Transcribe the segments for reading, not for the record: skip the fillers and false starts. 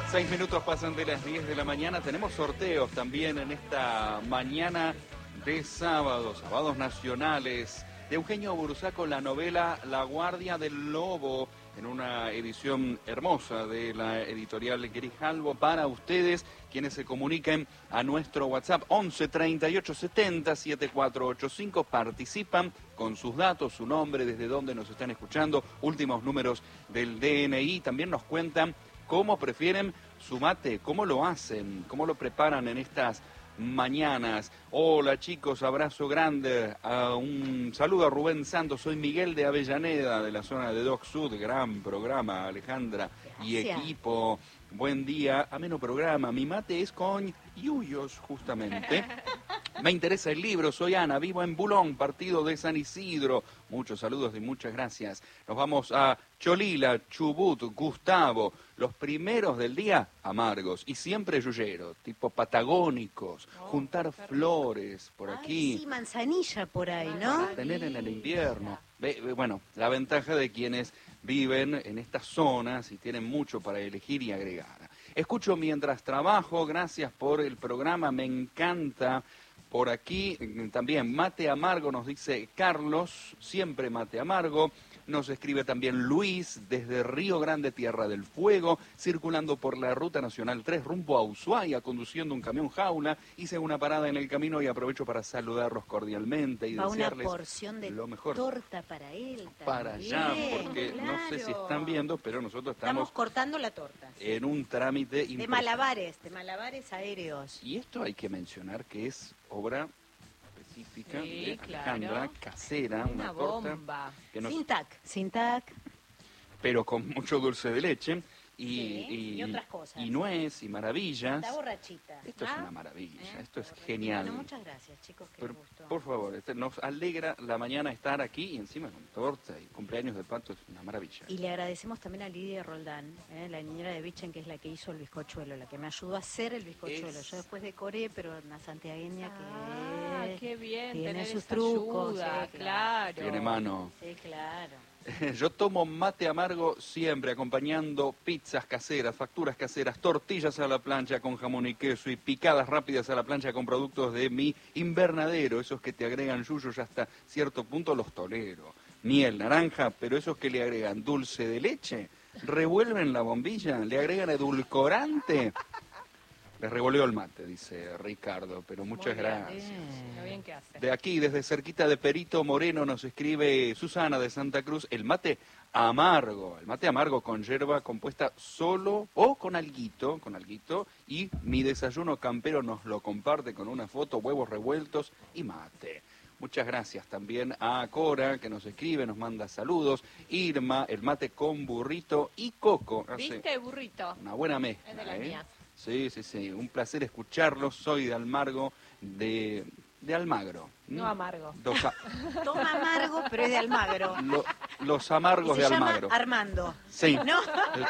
6 minutos pasan de las 10 de la mañana. Tenemos sorteos también en esta mañana de sábados nacionales. De Eugenio Bursaco, la novela La Guardia del Lobo, en una edición hermosa de la editorial Grijalbo, para ustedes, quienes se comuniquen a nuestro WhatsApp 11 38 70 7485, participan con sus datos, su nombre, desde dónde nos están escuchando, últimos números del DNI, también nos cuentan cómo prefieren su mate, cómo lo hacen, cómo lo preparan en estas mañanas. Hola chicos, abrazo grande, un saludo a Rubén Santos, soy Miguel de Avellaneda, de la zona de Doc Sud, gran programa, Alejandra y equipo, buen día, ameno programa, mi mate es con yuyos justamente. Me interesa el libro, soy Ana, vivo en Bulón, partido de San Isidro. Muchos saludos y muchas gracias. Nos vamos a Cholila, Chubut, Gustavo. Los primeros del día, amargos. Y siempre yuyero, tipo patagónicos. Juntar flores por aquí. Sí, manzanilla por ahí, ¿no? Para tener en el invierno. Bueno, la ventaja de quienes viven en estas zonas y tienen mucho para elegir y agregar. Escucho mientras trabajo, gracias por el programa, me encanta. Por aquí también mate amargo, nos dice Carlos, siempre mate amargo. Nos escribe también Luis desde Río Grande, Tierra del Fuego, circulando por la Ruta Nacional 3 rumbo a Ushuaia, conduciendo un camión jaula. Hice una parada en el camino y aprovecho para saludarlos cordialmente y desearles una porción de lo mejor. Torta para él también. Para allá, porque claro. No sé si están viendo, pero nosotros estamos cortando la torta. En un trámite de malabares aéreos. Y esto hay que mencionar que es obra específica de Alejandra, claro. Casera, una torta bomba. que nos... Sin tac, pero con mucho dulce de leche y otras cosas. Y nuez y maravillas. Está borrachita. Esto es una maravilla, esto es genial. Bueno, muchas gracias, chicos, qué gusto. Por favor, nos alegra la mañana estar aquí y encima con torta y cumpleaños de Pato, es una maravilla. Y le agradecemos también a Lidia Roldán, la niñera de Bichen, que es la que hizo el bizcochuelo, la que me ayudó a hacer el bizcochuelo. Yo después decoré, pero una santiagueña que qué bien, tiene sus esa trucos. ayuda, claro. Tiene mano. Sí, claro. Yo tomo mate amargo siempre, acompañando pizzas caseras, facturas caseras, tortillas a la plancha con jamón y queso y picadas rápidas a la plancha con productos de mi invernadero, esos que te agregan yuyos y hasta cierto punto los tolero. Miel, naranja, pero esos que le agregan dulce de leche, revuelven la bombilla, le agregan edulcorante. Les revolvió el mate, dice Ricardo, pero muchas gracias. Lo bien que hace. De aquí, desde cerquita de Perito Moreno, nos escribe Susana de Santa Cruz, el mate amargo con yerba compuesta solo o con alguito, y mi desayuno campero nos lo comparte con una foto, huevos revueltos y mate. Muchas gracias también a Cora, que nos escribe, nos manda saludos. Irma, el mate con burrito y coco. ¿Viste, burrito? Una buena mezcla, Es de las mías. Sí, un placer escucharlos. Soy de Almagro, de Almagro. No amargo. Toma amargo, pero es de Almagro. Los amargos de Almagro. Se llama Armando. Sí. ¿No?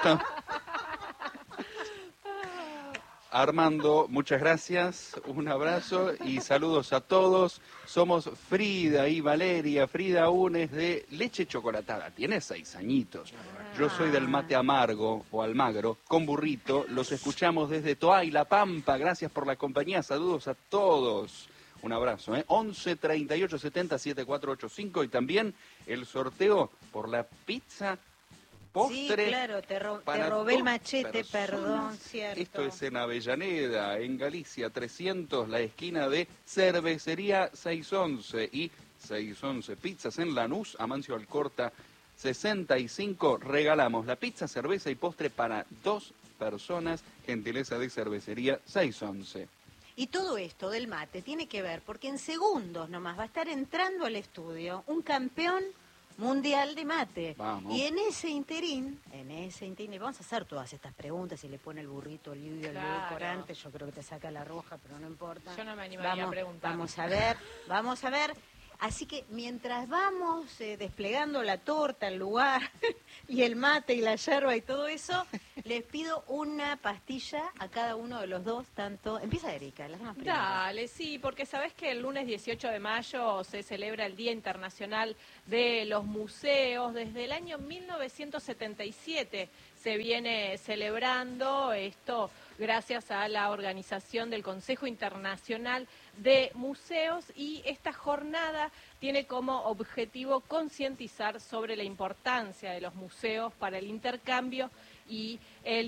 Armando, muchas gracias, un abrazo y saludos a todos. Somos Frida y Valeria. Frida aún es de leche chocolatada, tiene 6 añitos. Yo soy del mate amargo o Almagro, con burrito. Los escuchamos desde Toay, La Pampa. Gracias por la compañía, saludos a todos. Un abrazo, 11 38 70 7485 y también el sorteo por la pizza postre. Sí, claro, te robé el machete, perdón, cierto. Esto es en Avellaneda, en Galicia, 300, la esquina de Cervecería 611 y 611 Pizzas en Lanús, Amancio Alcorta 65. Regalamos la pizza, cerveza y postre para 2 personas, gentileza de Cervecería 611. Y todo esto del mate tiene que ver, porque en segundos nomás va a estar entrando al estudio un campeón mundial de mate. Vamos. Y en ese interín, vamos a hacer todas estas preguntas, si le pone el burrito, el edulcorante, yo creo que te saca la roja, pero no importa. Yo no me animaría a preguntar. Vamos a ver. Así que mientras vamos desplegando la torta, el lugar, y el mate y la yerba y todo eso, les pido una pastilla a cada uno de los dos, tanto... Empieza Erika, las demás primeras. Dale, sí, porque sabés que el lunes 18 de mayo se celebra el Día Internacional de los Museos. Desde el año 1977 se viene celebrando, esto gracias a la organización del Consejo Internacional de Museos, y esta jornada tiene como objetivo concientizar sobre la importancia de los museos para el intercambio y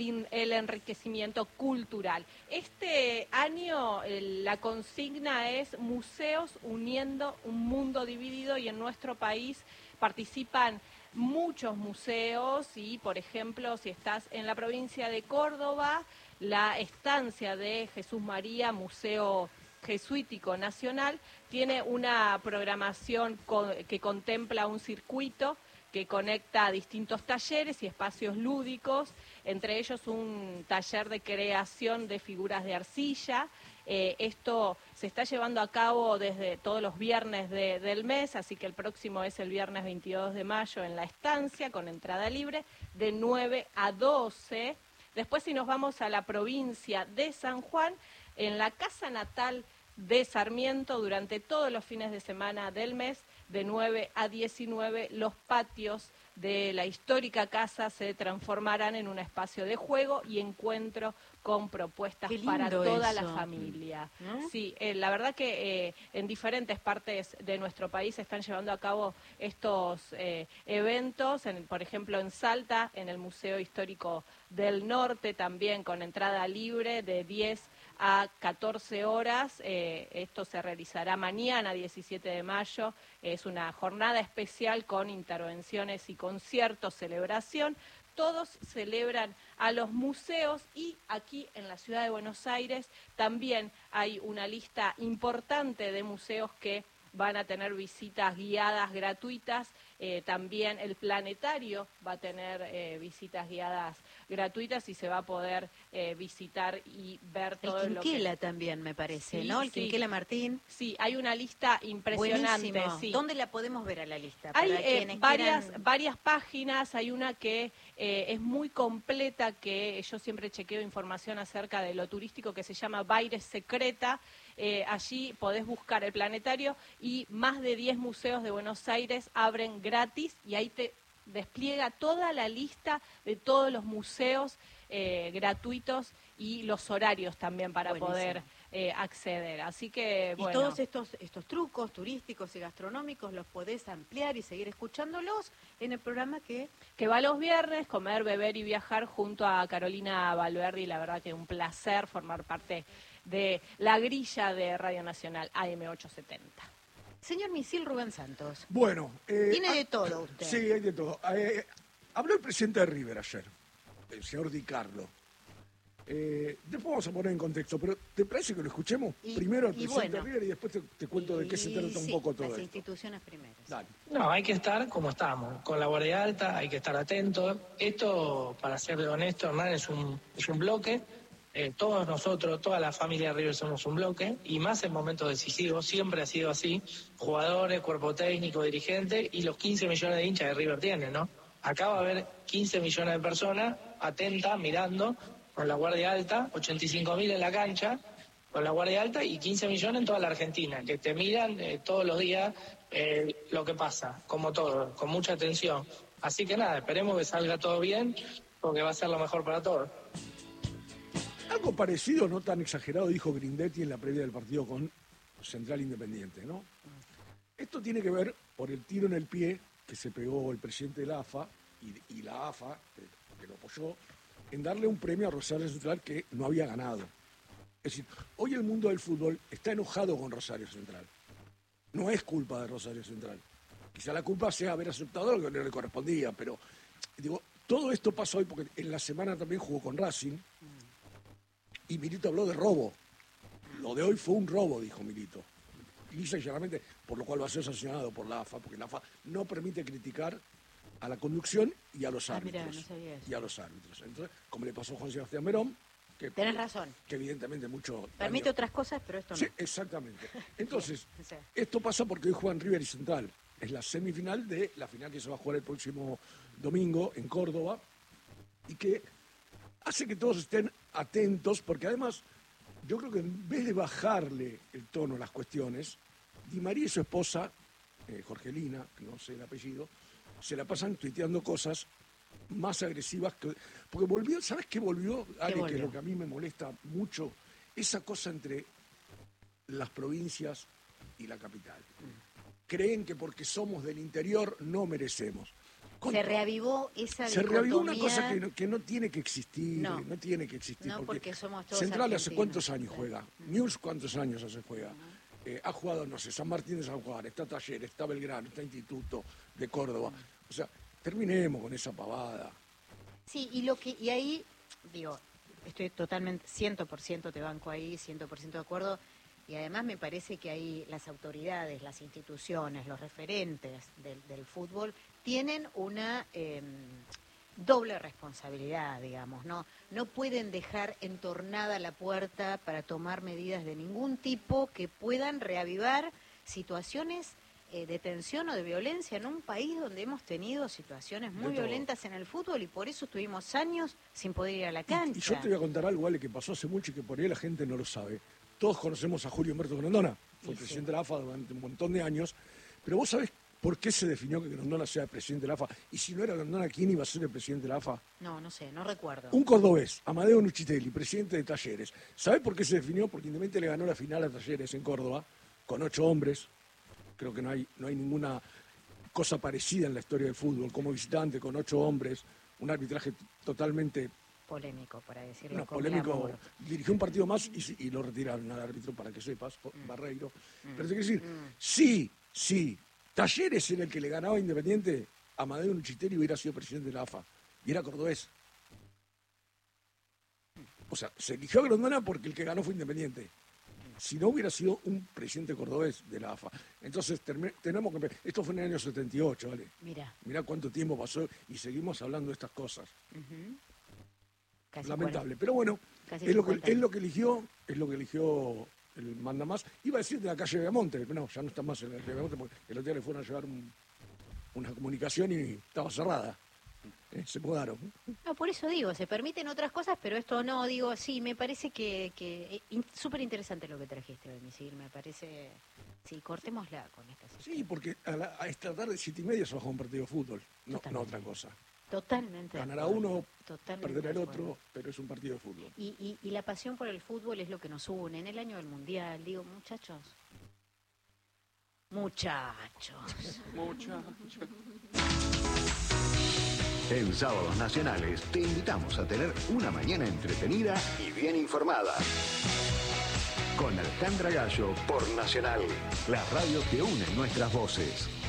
el enriquecimiento cultural. Este año la consigna es Museos uniendo un mundo dividido, y en nuestro país participan muchos museos y, por ejemplo, si estás en la provincia de Córdoba, la estancia de Jesús María, Museo Jesuítico Nacional, tiene una programación que contempla un circuito que conecta a distintos talleres y espacios lúdicos, entre ellos un taller de creación de figuras de arcilla. Esto se está llevando a cabo desde todos los viernes del mes, así que el próximo es el viernes 22 de mayo en la estancia, con entrada libre, de 9 a 12. Después, si nos vamos a la provincia de San Juan, en la casa natal de Sarmiento, durante todos los fines de semana del mes, de 9 a 19, los patios de la histórica casa se transformarán en un espacio de juego y encuentro con propuestas para toda la familia. ¿No? Sí, la verdad que en diferentes partes de nuestro país se están llevando a cabo estos eventos, por ejemplo en Salta, en el Museo Histórico del Norte, también con entrada libre de 10 a 14 horas. Esto se realizará mañana, 17 de mayo. Es una jornada especial con intervenciones y conciertos, celebración. Todos celebran a los museos, y aquí en la ciudad de Buenos Aires también hay una lista importante de museos que van a tener visitas guiadas gratuitas. También el planetario va a tener visitas guiadas gratuitas y se va a poder visitar y ver todo lo que... El Quinquela también, me parece, sí, ¿no? El sí. Quinquela Martín. Sí, hay una lista impresionante. Buenísimo. Sí. ¿Dónde la podemos ver a la lista? Hay varias páginas, hay una que es muy completa, que yo siempre chequeo información acerca de lo turístico, que se llama Baires Secreta. Allí podés buscar el planetario, y más de 10 museos de Buenos Aires abren gratis, y ahí te despliega toda la lista de todos los museos gratuitos y los horarios también para poder acceder. Así que, bueno. Y todos estos trucos turísticos y gastronómicos los podés ampliar y seguir escuchándolos en el programa que va los viernes, Comer, Beber y Viajar, junto a Carolina Valverdi. La verdad que un placer formar parte de la grilla de Radio Nacional AM870. Señor Misil Rubén Santos. Bueno. Tiene de todo usted. Sí, hay de todo. Habló el presidente de River ayer, el señor Di Carlo. Después vamos a poner en contexto, pero ¿te parece que lo escuchemos primero al presidente de River y después te cuento de qué se trata un poco todo las esto? instituciones primero. Dale. No, hay que estar como estamos, con la guardia alta, hay que estar atentos. Esto, para ser honesto, Hernán, es un bloque. Todos nosotros, toda la familia de River somos un bloque, y más en momentos decisivos, siempre ha sido así. Jugadores, cuerpo técnico, dirigente, y los 15 millones de hinchas de River tienen, ¿no? Acá va a haber 15 millones de personas atentas, mirando, con la guardia alta, 85.000 en la cancha, con la guardia alta, y 15 millones en toda la Argentina, que te miran todos los días lo que pasa, como todo, con mucha atención. Así que nada, esperemos que salga todo bien, porque va a ser lo mejor para todos. Algo parecido, no tan exagerado, dijo Grindetti en la previa del partido con Central Independiente, ¿no? Esto tiene que ver por el tiro en el pie que se pegó el presidente de la AFA y la AFA, que lo apoyó, en darle un premio a Rosario Central que no había ganado. Es decir, hoy el mundo del fútbol está enojado con Rosario Central. No es culpa de Rosario Central. Quizá la culpa sea haber aceptado lo que no le correspondía, pero digo, todo esto pasó hoy porque en la semana también jugó con Racing. Y Milito habló de robo. Lo de hoy fue un robo, dijo Milito. Lisa y llanamente, por lo cual va a ser sancionado por la AFA, porque la AFA no permite criticar a la conducción y a los árbitros. Mirá, no sabía eso. Y a los árbitros. Entonces, como le pasó a Juan Sebastián Verón, Tenés razón. Que evidentemente mucho... Permite daño. otras cosas, pero esto no. Sí, exactamente. Entonces, O sea, esto pasa porque hoy juegan River y Central. Es la semifinal de la final que se va a jugar el próximo domingo en Córdoba, y que hace que todos estén atentos, porque además yo creo que en vez de bajarle el tono a las cuestiones, Di María y su esposa, Jorgelina, que no sé el apellido, se la pasan tuiteando cosas más agresivas. Porque volvió, ¿sabes qué volvió? Ale, volvió? que es lo que a mí me molesta mucho, esa cosa entre las provincias y la capital. Creen que porque somos del interior no merecemos. Se reavivó esa Se reavivó una dicotomía. cosa que no tiene que existir, No. no tiene que existir. No, porque somos todos Central hace argentinos. cuántos años juega, News cuántos años hace juega. Ha jugado, no sé, San Martín de San Juan, está Talleres, está Belgrano, está Instituto de Córdoba. O sea, terminemos con esa pavada. Sí, y ahí, digo, estoy totalmente, 100% te banco ahí, 100% de acuerdo. Y además me parece que ahí las autoridades, las instituciones, los referentes del fútbol tienen una doble responsabilidad, digamos, ¿no? No pueden dejar entornada la puerta para tomar medidas de ningún tipo que puedan reavivar situaciones de tensión o de violencia en un país donde hemos tenido situaciones muy violentas en el fútbol y por eso estuvimos años sin poder ir a la cancha. Y yo te voy a contar algo, Ale, que pasó hace mucho y que por ahí la gente no lo sabe. Todos conocemos a Julio Humberto Grondona, fue presidente de la AFA durante un montón de años, pero vos sabés por qué se definió que Grondona sea presidente de la AFA, y si no era Grondona, ¿quién iba a ser el presidente de la AFA? No sé, no recuerdo. Un cordobés, Amadeo Nuchitelli, presidente de Talleres. ¿Sabés por qué se definió? Porque Independiente le ganó la final a Talleres en Córdoba, con 8 hombres. Creo que no hay ninguna cosa parecida en la historia del fútbol, como visitante, con 8 hombres, un arbitraje totalmente polémico, para decirlo con polémico. glamour. Dirigió un partido más y lo retiraron al árbitro, para que sepas, Barreiro. Pero te quiero decir, sí, Talleres era el que le ganaba a Independiente, Amadeo Nuchitelli hubiera sido presidente de la AFA, y era cordobés. O sea, se eligió a Grondona porque el que ganó fue Independiente. Si no, hubiera sido un presidente cordobés de la AFA. Entonces, tenemos que... Esto fue en el año 78, ¿vale? Mirá cuánto tiempo pasó y seguimos hablando de estas cosas. Lamentable. Pero bueno, es lo que eligió el mandamás. Iba a decir de la calle Viamonte, pero no, ya no está más en la calle Viamonte porque el otro día le fueron a llevar una comunicación y estaba cerrada. Se mudaron. No, por eso digo, se permiten otras cosas, pero esto no, digo, sí, me parece que súper interesante lo que trajiste hoy, Misil, me parece, sí, cortémosla con esta situación. Sí, porque a esta tarde 7:30 se bajó un partido de fútbol, no otra cosa. Totalmente. Ganará uno, totalmente perderá el otro, pero es un partido de fútbol. Y la pasión por el fútbol es lo que nos une. En el año del Mundial, digo, muchachos. En Sábados Nacionales te invitamos a tener una mañana entretenida y bien informada. Con Alejandra Gallo por Nacional, la radio que une nuestras voces.